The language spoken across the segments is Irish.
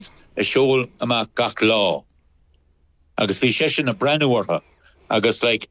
a seol amach gach lá. Agus bhí sé sin na brenuartha agus like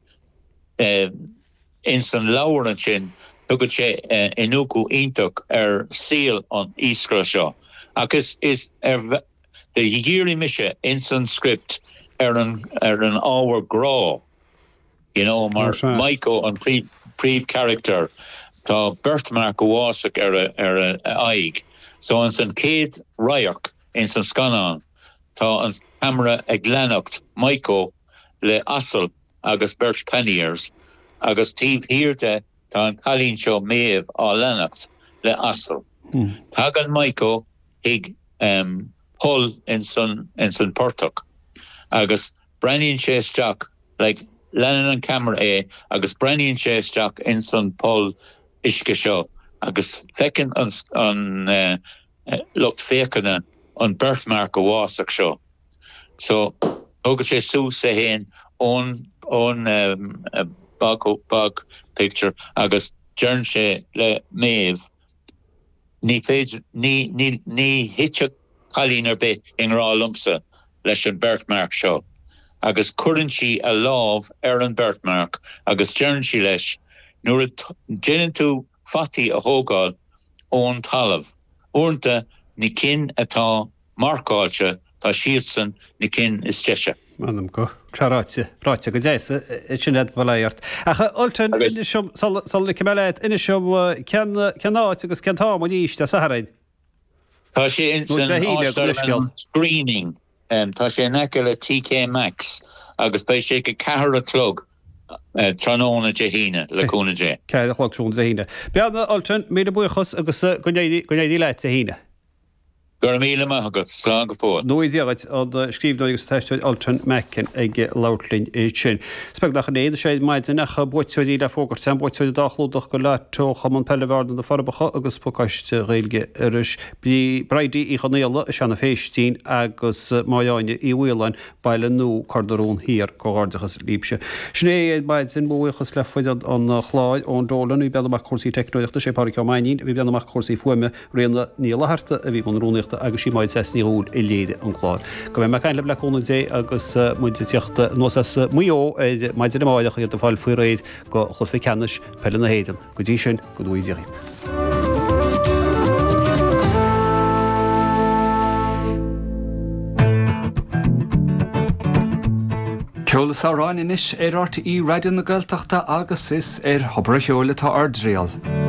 in san lawer an sin tugad sé inuku intach seal an iskra seo. Agus is the higiri mishe in san script an hour grá. You know, mar Michael an pre character tá birthmark goásach a aig. So an san céad raiach in san scanan tá an camera ag lenacht Michael le asal agus Birch Panniers agus tíb hirte tá an chalín seo méh á lenacht le asal. Tá an Michael ag hull in san portach agus brenin sé isteach like lenan an camera agus brenin sé isteach in san pol iske seo agus fecin an lucht fécana an birthmark goásach seo. So thugad sé sú sa héin ón bag picture agus djern sé le méh ní hitse chalín ar bit in rá lumsa leis an birthmark seo. Agus cuireann sí a lámh an birthmark agus djern sí leis nuair déanann tú fatí a thógáil ón talamh. Uanta ní cin atá marcáilte tá siad san ní cin is teise. Manam go ráite go déise sinad bhléart. Acha oltan sal le cemeleid ina seo cean áit agus cean tá man íiste sa haraid. Tá sé in screening tá sé neice le TK Maxx agus bei sé go cehar a clog tróna de híine leúna dé. Cead a chlog trúna híine. Beanna oltan mí a buchas agus go néadí leit a híine. Gur míle agus slá go fór. Nuíagad an scríbnóigus teisteid Alton Meccan ag lautlinn sin. Speg nach éidir sé maid nach buitúí le fógur sem buitúí dachlúdach go le trocha an pellehhardan na farbacha agus pocaiste réilge iris. Bí breidí í chanéala a sena féistín agus maiáine í bhhuilein baile nó cardarún hir goárdachas líbse. Sné maid sin buchas le foiid an chláid ón dólan í beamach cuasí technoideachta sé páric mainin, bhí beamach cuasí fuime réna níla harta a bhí an rúneachta agus sí maid sesní úl I léide an chlár. Go bheith me caiinle leúna dé agus muide teachta nó muo maid in máideach a fáil faoi réid go chlufi ceannis pelle na héidan. Go dtí sin go dúideí. Ceolas áráin inis RTí Radio na Gaeltachta agus is hobre cheola tá ardréal.